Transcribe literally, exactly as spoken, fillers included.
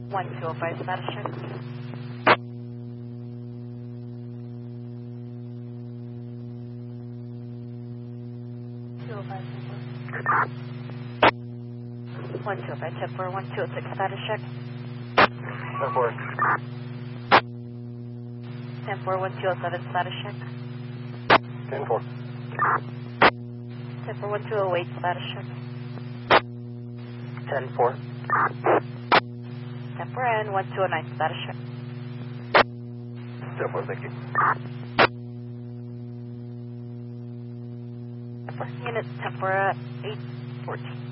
one two oh five, status check. two oh five, one two oh five, ten four, one two oh six, status check. ten four. ten four, one two oh seven, status check. ten four. ten four, one two oh eight, status check. ten four. ten four and one two oh nine, status check. ten four, thank you. ten four, unit ten four, eight fourteen.